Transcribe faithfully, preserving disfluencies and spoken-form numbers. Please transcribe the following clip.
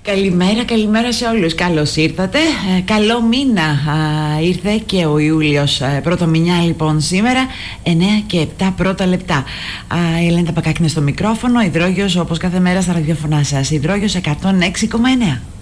Καλημέρα, καλημέρα σε όλους. Καλώς ήρθατε. Ε, καλό μήνα α, ήρθε και ο Ιούλιος. Ε, πρώτο μηνιά λοιπόν σήμερα, εννέα και επτά πρώτα λεπτά. Α, η Ελένη Ταπακάκη είναι στο μικρόφωνο. Υδρόγειος όπως κάθε μέρα στα ραδιοφωνά σας. Υδρόγειος εκατόν έξι κόμμα εννέα.